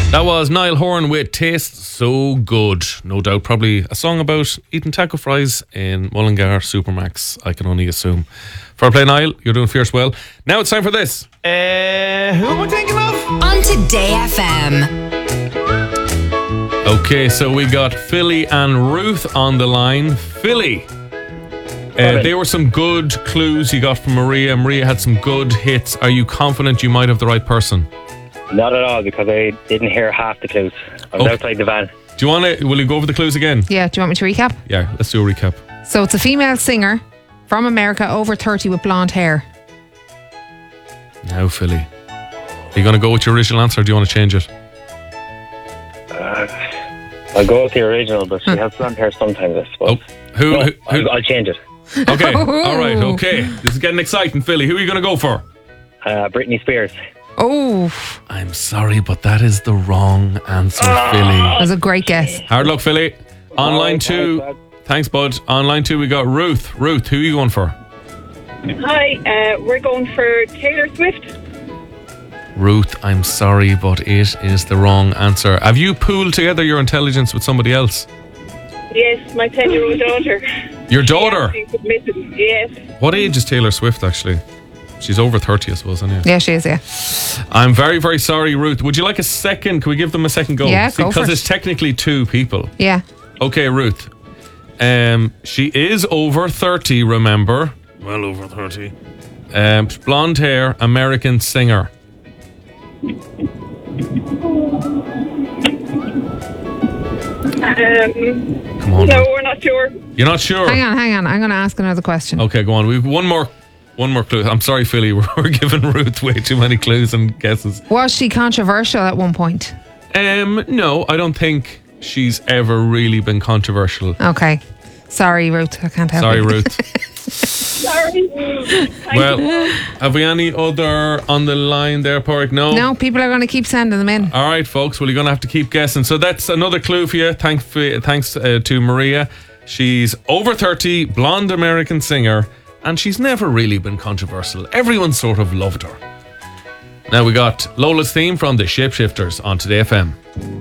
That was Niall Horan with Taste So Good. No doubt, probably a song about eating taco fries in Mullingar Supermax, I can only assume. Fair play, Niall. You're doing fierce well. Now it's time for this. Who am I thinking of? On Today FM. Okay, so we got Philly and Ruth on the line. Philly. There were some good clues you got from Maria. Maria had some good hits. Are you confident you might have the right person? Not at all, because I didn't hear half the clues. I was outside the van. Do you want to? Will you go over the clues again? Yeah, do you want me to recap? Yeah, let's do a recap. So it's a female singer from America, over 30, with blonde hair. Now, Philly. Are you going to go with your original answer, or do you want to change it? I'll go with the original, but she has blonde hair sometimes, I suppose. I'll change it. Okay, all right, okay. This is getting exciting, Philly. Who are you going to go for? Britney Spears. Oh. I'm sorry, but that is the wrong answer, Philly. That was a great guess. Hard luck, Philly. On line 2. Thanks, bud. On line 2, we got Ruth. Ruth, who are you going for? Hi, we're going for Taylor Swift. Ruth, I'm sorry, but it is the wrong answer. Have you pooled together your intelligence with somebody else? Yes, my 10-year-old daughter. Your daughter? She submitted, yes. What age is Taylor Swift, actually? She's over 30, I suppose, isn't she? Yeah, she is, yeah. I'm very, very sorry, Ruth. Would you like a second? Can we give them a second go? Yeah, go for because it. it's technically 2 people. Yeah. Okay, Ruth. She is over 30, remember. Well over 30. Blonde hair, American singer. Come on. No, we're not sure. You're not sure? Hang on. I'm going to ask another question. Okay, go on. We've one more clue. I'm sorry, Philly. We're giving Ruth way too many clues and guesses. Was she controversial at one point? No, I don't think she's ever really been controversial. Okay. Sorry, Ruth. I can't help Sorry, you. Ruth. Sorry. Well, have we any other on the line there, Porrick? No? No, people are going to keep sending them in. All right, folks. Well, you're going to have to keep guessing. So that's another clue for you. Thanks to Maria. She's over 30, blonde American singer, and she's never really been controversial. Everyone sort of loved her. Now we got Lola's theme from the Shapeshifters on Today FM.